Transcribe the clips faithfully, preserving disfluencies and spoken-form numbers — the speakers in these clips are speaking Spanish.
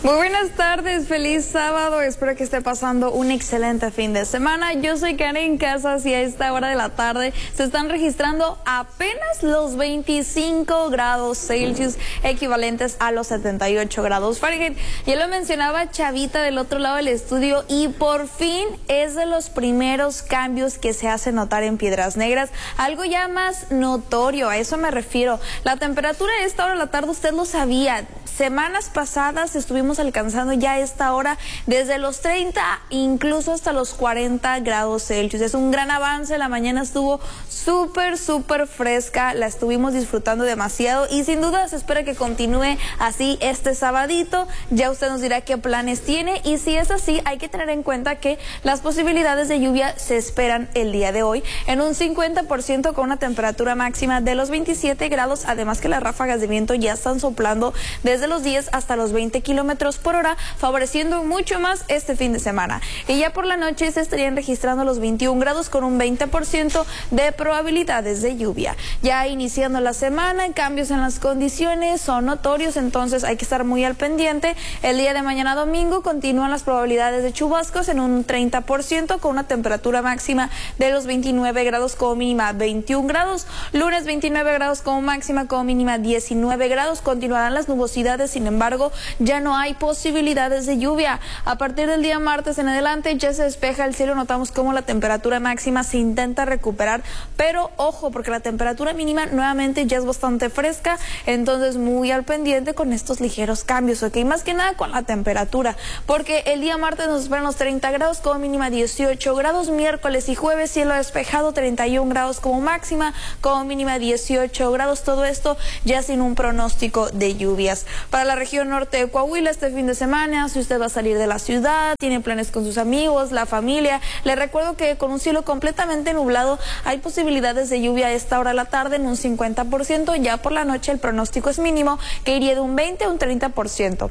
Muy buenas tardes, feliz sábado, espero que esté pasando un excelente fin de semana. Yo soy Karen Casas y a esta hora de la tarde se están registrando apenas los veinticinco grados Celsius, equivalentes a los setenta y ocho grados Fahrenheit. Ya lo mencionaba Chavita del otro lado del estudio y por fin es de los primeros cambios que se hace notar en Piedras Negras, algo ya más notorio, a eso me refiero. La temperatura a esta hora de la tarde, usted lo sabía, semanas pasadas estuvimos alcanzando ya a esta hora desde los treinta, incluso hasta los cuarenta grados Celsius. Es un gran avance, la mañana estuvo súper, súper fresca, la estuvimos disfrutando demasiado y sin duda se espera que continúe así este sabadito. Ya usted nos dirá qué planes tiene y si es así, hay que tener en cuenta que las posibilidades de lluvia se esperan el día de hoy en un cincuenta por ciento con una temperatura máxima de los veintisiete grados, además que las ráfagas de viento ya están soplando desde los diez hasta los veinte kilómetros por hora, favoreciendo mucho más este fin de semana. Y ya por la noche se estarían registrando los veintiún grados con un veinte por ciento de probabilidades de lluvia. Ya iniciando la semana, cambios en las condiciones son notorios, entonces hay que estar muy al pendiente. El día de mañana domingo continúan las probabilidades de chubascos en un treinta por ciento con una temperatura máxima de los veintinueve grados como mínima veintiún grados. Lunes veintinueve grados como máxima, como mínima diecinueve grados. Continuarán las nubosidades, sin embargo, ya no hay posibilidades de lluvia. A partir del día martes en adelante ya se despeja el cielo, notamos cómo la temperatura máxima se intenta recuperar, pero ojo, porque la temperatura mínima nuevamente ya es bastante fresca, entonces muy al pendiente con estos ligeros cambios, ok, más que nada con la temperatura, porque el día martes nos esperan los treinta grados como mínima dieciocho grados, miércoles y jueves cielo despejado, treinta y un grados como máxima, como mínima dieciocho grados, todo esto ya sin un pronóstico de lluvias. Para la región norte de Coahuila este fin de semana, si usted va a salir de la ciudad, tiene planes con sus amigos, la familia, le recuerdo que con un cielo completamente nublado hay posibilidades de lluvia a esta hora de la tarde en un cincuenta por ciento, ya por la noche el pronóstico es mínimo que iría de un veinte a un treinta por ciento.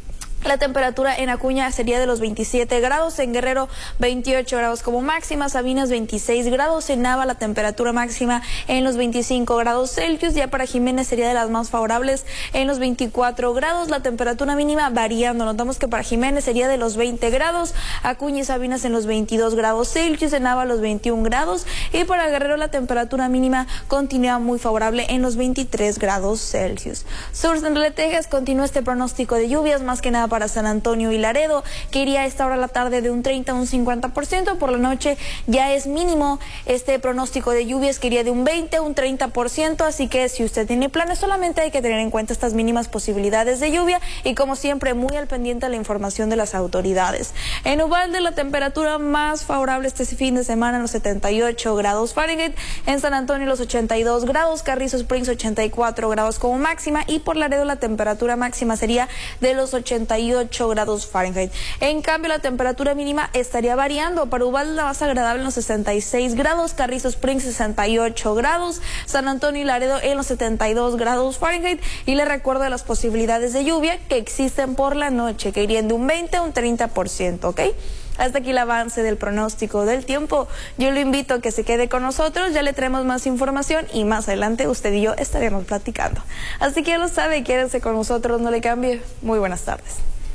La temperatura en Acuña sería de los veintisiete grados, en Guerrero veintiocho grados como máxima, Sabinas veintiséis grados, en Nava la temperatura máxima en los veinticinco grados Celsius, ya para Jiménez sería de las más favorables en los veinticuatro grados, la temperatura mínima variando, notamos que para Jiménez sería de los veinte grados, Acuña y Sabinas en los veintidós grados Celsius, en Nava los veintiún grados y para Guerrero la temperatura mínima continúa muy favorable en los veintitrés grados Celsius. Sur Central de Texas continúa este pronóstico de lluvias, más que nada para San Antonio y Laredo, que iría a esta hora de la tarde de un treinta a un cincuenta por ciento, por la noche ya es mínimo este pronóstico de lluvias que iría de un veinte a un treinta por ciento, así que si usted tiene planes solamente hay que tener en cuenta estas mínimas posibilidades de lluvia y como siempre muy al pendiente de la información de las autoridades. En Uvalde la temperatura más favorable este fin de semana en los setenta y ocho grados Fahrenheit, en San Antonio los ochenta y dos grados, Carrizo Springs ochenta y cuatro grados como máxima y por Laredo la temperatura máxima sería de los ochenta y ocho grados Fahrenheit. En cambio la temperatura mínima estaría variando, para Uvalde la más agradable en los sesenta y seis grados, Carrizo Springs sesenta y ocho grados, San Antonio y Laredo en los setenta y dos grados Fahrenheit y le recuerdo de las posibilidades de lluvia que existen por la noche, que irían de un veinte a un treinta por ciento, ¿ok? Hasta aquí el avance del pronóstico del tiempo. Yo lo invito a que se quede con nosotros, ya le traemos más información y más adelante usted y yo estaremos platicando. Así que ya lo sabe, quédese con nosotros, no le cambie. Muy buenas tardes.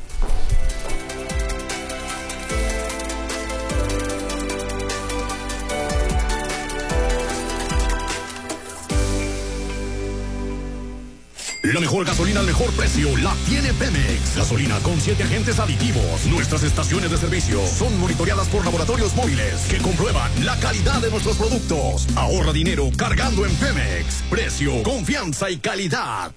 La mejor gasolina al mejor precio la tiene Pemex. Gasolina con siete agentes aditivos. Nuestras estaciones de servicio son monitoreadas por laboratorios móviles que comprueban la calidad de nuestros productos. Ahorra dinero cargando en Pemex. Precio, confianza y calidad.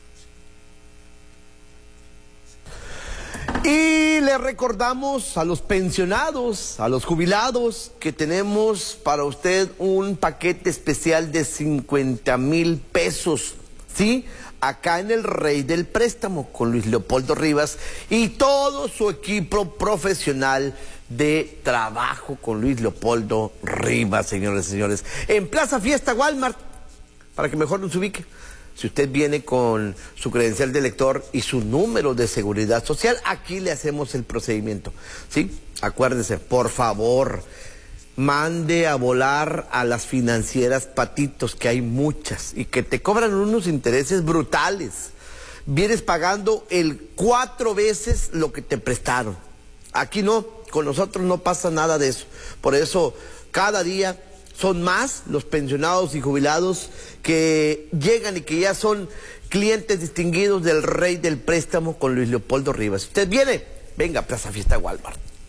Y le recordamos a los pensionados, a los jubilados, que tenemos para usted un paquete especial de cincuenta mil pesos, ¿sí? Acá en el Rey del Préstamo, con Luis Leopoldo Rivas y todo su equipo profesional de trabajo con Luis Leopoldo Rivas, señores y señores. En Plaza Fiesta Walmart, para que mejor nos ubique. Si usted viene con su credencial de lector y su número de seguridad social, aquí le hacemos el procedimiento, ¿sí? Acuérdese, por favor, mande a volar a las financieras Patitos, que hay muchas, y que te cobran unos intereses brutales. vienes pagando el cuatro veces lo que te prestaron. Aquí no, con nosotros no pasa nada de eso. Por eso, cada día son más los pensionados y jubilados que llegan y que ya son clientes distinguidos del rey del préstamo con Luis Leopoldo Rivas. Si usted viene, venga a Plaza Fiesta Walmart.